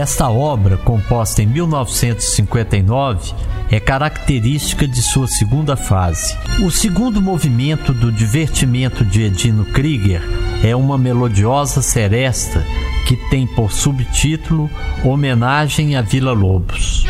Esta obra, composta em 1959, é característica de sua segunda fase. O segundo movimento do Divertimento de Edino Krieger é uma melodiosa seresta que tem por subtítulo Homenagem a Villa-Lobos.